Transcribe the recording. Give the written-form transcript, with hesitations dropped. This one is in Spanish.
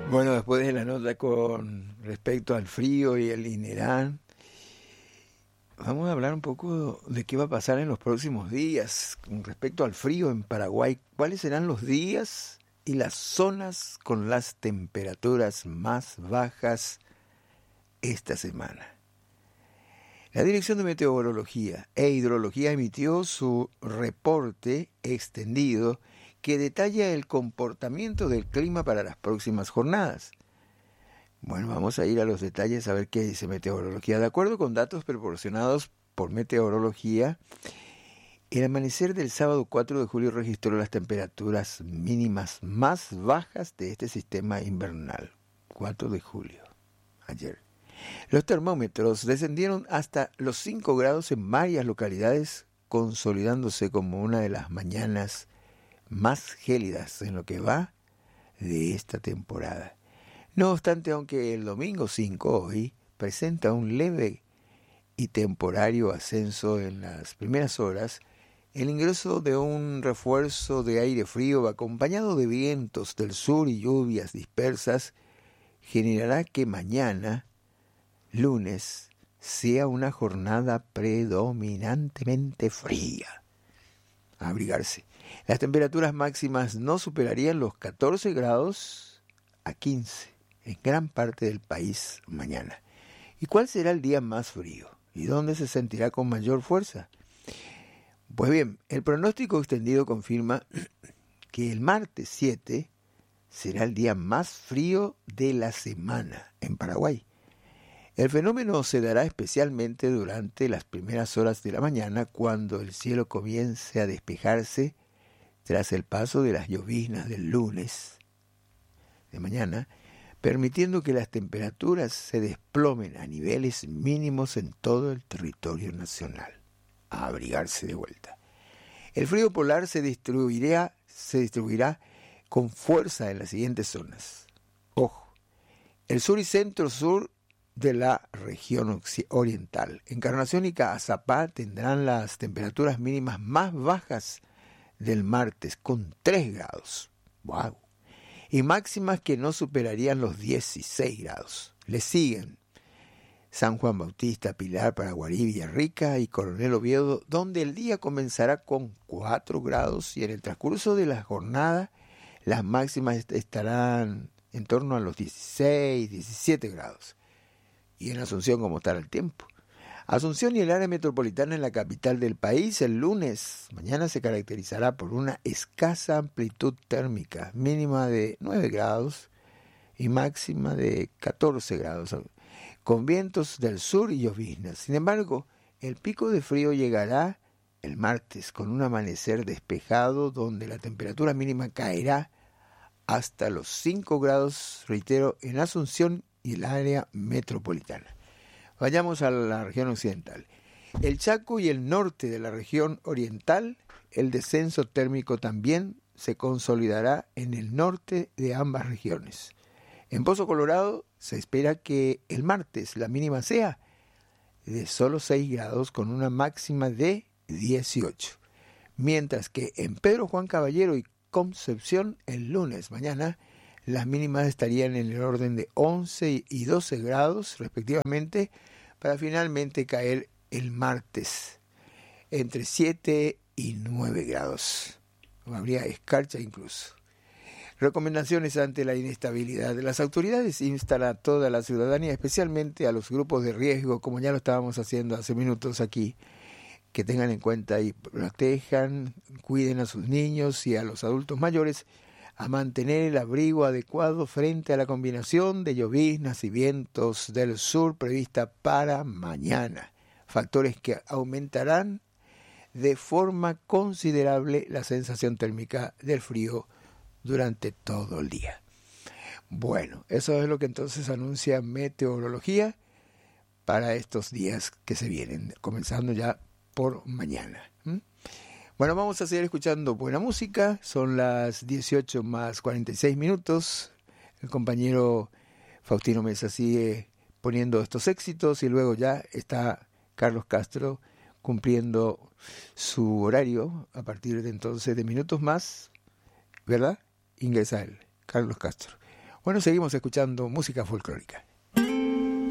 Bueno, después de la nota con respecto al frío y el INERAN, vamos a hablar un poco de qué va a pasar en los próximos días con respecto al frío en Paraguay. ¿Cuáles serán los días y las zonas con las temperaturas más bajas esta semana? La Dirección de Meteorología e Hidrología emitió su reporte extendido que detalla el comportamiento del clima para las próximas jornadas. Bueno, vamos a ir a los detalles a ver qué dice Meteorología. De acuerdo con datos proporcionados por Meteorología, el amanecer del sábado 4 de julio registró las temperaturas mínimas más bajas de este sistema invernal. 4 de julio, ayer. Los termómetros descendieron hasta los 5 grados en varias localidades, consolidándose como una de las mañanas más gélidas en lo que va de esta temporada. No obstante, aunque el domingo 5 hoy presenta un leve y temporario ascenso en las primeras horas, el ingreso de un refuerzo de aire frío acompañado de vientos del sur y lluvias dispersas generará que mañana, lunes, sea una jornada predominantemente fría. A abrigarse. Las temperaturas máximas no superarían los 14 grados a 15 en gran parte del país mañana. ¿Y cuál será el día más frío? ¿Y dónde se sentirá con mayor fuerza? Pues bien, el pronóstico extendido confirma que el martes 7 será el día más frío de la semana en Paraguay. El fenómeno se dará especialmente durante las primeras horas de la mañana, cuando el cielo comience a despejarse tras el paso de las lloviznas del lunes de mañana, permitiendo que las temperaturas se desplomen a niveles mínimos en todo el territorio nacional. A abrigarse de vuelta. El frío polar se distribuirá con fuerza en las siguientes zonas. Ojo, el sur y centro-sur de la región oriental. Encarnación y Caazapá tendrán las temperaturas mínimas más bajas del martes, con 3 grados. ¡Wow! Y máximas que no superarían los 16 grados. Le siguen San Juan Bautista, Pilar, Paraguarí, Villarrica y Coronel Oviedo, donde el día comenzará con 4 grados y en el transcurso de la jornada las máximas estarán en torno a los 16, 17 grados. Y en Asunción, ¿cómo estará el tiempo? Asunción y el área metropolitana en la capital del país el lunes, mañana, se caracterizará por una escasa amplitud térmica, mínima de 9 grados y máxima de 14 grados, con vientos del sur y lloviznas. Sin embargo, el pico de frío llegará el martes con un amanecer despejado donde la temperatura mínima caerá hasta los 5 grados, reitero, en Asunción y el área metropolitana. Vayamos a la región occidental. El Chaco y el norte de la región oriental, el descenso térmico también se consolidará en el norte de ambas regiones. En Pozo Colorado se espera que el martes la mínima sea de solo 6 grados con una máxima de 18. Mientras que en Pedro Juan Caballero y Concepción el lunes, mañana, las mínimas estarían en el orden de 11 y 12 grados respectivamente, para finalmente caer el martes entre 7 y 9 grados. Habría escarcha incluso. Recomendaciones ante la inestabilidad. Las autoridades instan a toda la ciudadanía, especialmente a los grupos de riesgo, como ya lo estábamos haciendo hace minutos aquí, que tengan en cuenta y protejan, cuiden a sus niños y a los adultos mayores, a mantener el abrigo adecuado frente a la combinación de lloviznas y vientos del sur prevista para mañana, factores que aumentarán de forma considerable la sensación térmica del frío durante todo el día. Bueno, eso es lo que entonces anuncia Meteorología para estos días que se vienen, comenzando ya por mañana. Bueno, vamos a seguir escuchando buena música. Son las 18 más 46 minutos. El compañero Faustino Mesa sigue poniendo estos éxitos y luego ya está Carlos Castro cumpliendo su horario a partir de entonces de minutos más, ¿verdad? Ingresa él, Carlos Castro. Bueno, seguimos escuchando música folclórica.